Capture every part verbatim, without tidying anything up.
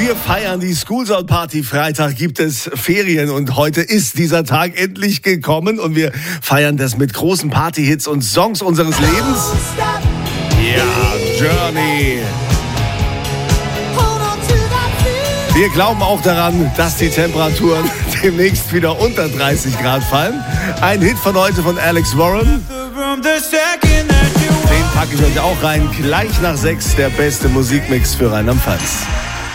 Wir feiern die School Zone Party. Freitag gibt es Ferien und heute ist dieser Tag endlich gekommen und wir feiern das mit großen Partyhits und Songs unseres Lebens. Ja, Journey. Wir glauben auch daran, dass die Temperaturen demnächst wieder unter dreißig Grad fallen. Ein Hit von heute von Alex Warren. Den packe ich euch auch rein. Gleich nach sechs der beste Musikmix für Rheinland-Pfalz.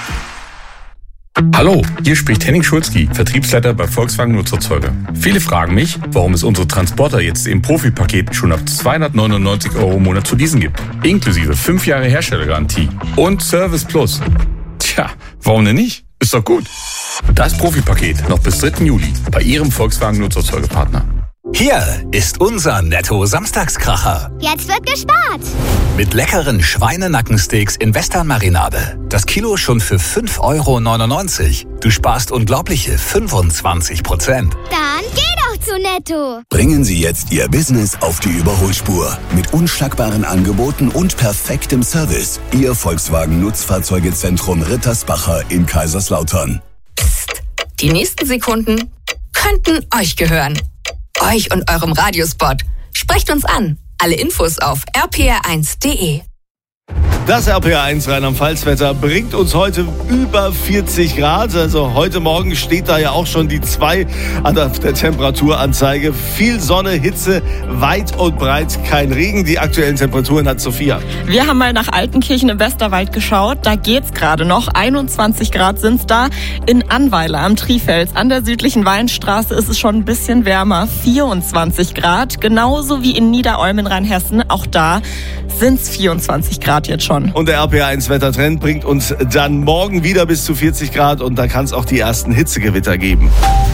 Hallo, hier spricht Henning Schulzki, Vertriebsleiter bei Volkswagen Nutzerzeuger. Viele fragen mich, warum es unsere Transporter jetzt im Profipaket schon ab zweihundertneunundneunzig Euro im Monat zu leasen gibt. Inklusive fünf Jahre Herstellergarantie und Service Plus. Tja, warum denn nicht? Ist doch gut. Das Profipaket noch bis dritten Juli bei Ihrem Volkswagen Nutzerzeugerpartner. Hier ist unser Netto-Samstagskracher. Jetzt wird gespart. Mit leckeren Schweinenackensteaks in Western-Marinade. Das Kilo schon für fünf Euro neunundneunzig. Du sparst unglaubliche fünfundzwanzig Prozent. Dann geh doch zu Netto. Bringen Sie jetzt Ihr Business auf die Überholspur. Mit unschlagbaren Angeboten und perfektem Service. Ihr Volkswagen-Nutzfahrzeugezentrum Rittersbacher in Kaiserslautern. Psst. Die nächsten Sekunden könnten euch gehören. Euch und eurem Radiospot. Sprecht uns an. Alle Infos auf r p r eins punkt d e. Das R P R eins Rheinland-Pfalz-Wetter bringt uns heute über vierzig Grad. Also heute Morgen steht da ja auch schon die zwei an der Temperaturanzeige. Viel Sonne, Hitze, weit und breit kein Regen. Die aktuellen Temperaturen hat Sophia. Wir haben mal nach Altenkirchen im Westerwald geschaut. Da geht's gerade noch. einundzwanzig Grad sind's da. In Annweiler am Trifels an der südlichen Weinstraße ist es schon ein bisschen wärmer. vierundzwanzig Grad. Genauso wie in Niederolm in Rheinhessen. Auch da sind's vierundzwanzig Grad jetzt schon. Und der R P R eins Wettertrend bringt uns dann morgen wieder bis zu vierzig Grad und da kann es auch die ersten Hitzegewitter geben.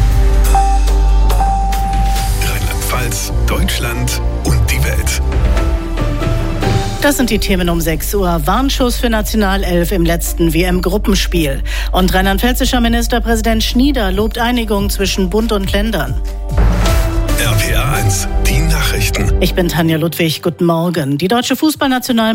Rheinland-Pfalz, Deutschland und die Welt. Das sind die Themen um sechs Uhr. Warnschuss für Nationalelf im letzten W M-Gruppenspiel. Und rheinland-pfälzischer Ministerpräsident Schnieder lobt Einigung zwischen Bund und Ländern. R P R eins, die Nachrichten. Ich bin Tanja Ludwig. Guten Morgen. Die deutsche Fußballnationalmannschaft